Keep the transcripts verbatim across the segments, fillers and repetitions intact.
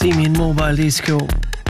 Simeon Mobile Disco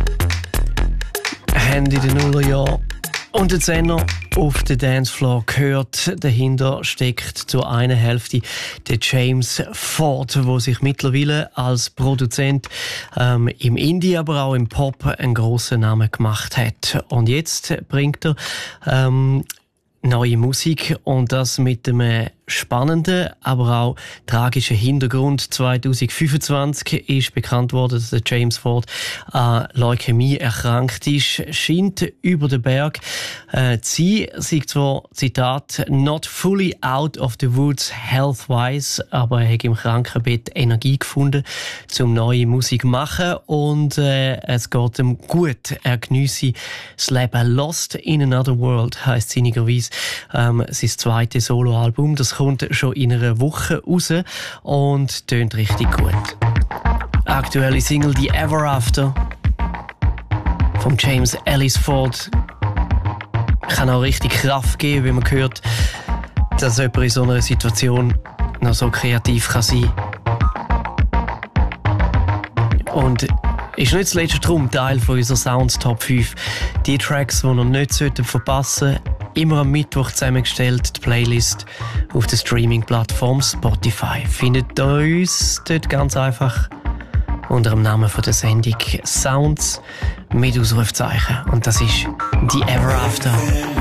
haben in den Nullerjahren und der Zehner auf den Dancefloor gehört. Dahinter steckt zur einen Hälfte der James Ford, der sich mittlerweile als Produzent ähm, im Indie, aber auch im Pop einen grossen Namen gemacht hat. Und jetzt bringt er ähm, neue Musik und das mit einem spannenden, aber auch tragischen Hintergrund. zwanzig fünfundzwanzig ist bekannt worden, dass der James Ford an Leukämie erkrankt ist. Scheint über den Berg äh, zu sein. Sagt zwar, Zitat, «not fully out of the woods health-wise», aber er hat im Krankenbett Energie gefunden, um neue Musik zu machen und äh, es geht ihm gut. Er geniesse das Leben. «Lost in Another World» heisst sinnigerweise ähm, sein zweites Soloalbum. Das kommt schon in einer Woche raus und tönt richtig gut. Aktuelle Single «The Ever After» von James Ellis Ford kann auch richtig Kraft geben, wenn man hört, dass jemand in so einer Situation noch so kreativ kann sein kann. Und ist nicht zuletzt darum Teil von unserer Sounds Top fünf. Die Tracks, die ihr nicht verpassen solltet, immer am Mittwoch zusammengestellt, die Playlist auf der Streaming-Plattform Spotify. Findet ihr uns dort ganz einfach unter dem Namen von der Sendung Sounds mit Ausrufzeichen. Und das ist «The Ever After».